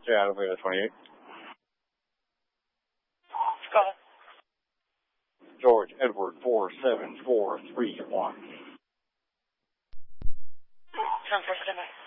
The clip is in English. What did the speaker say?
Seattle, 28. Scott. George Edward 47431. 10-4 standby.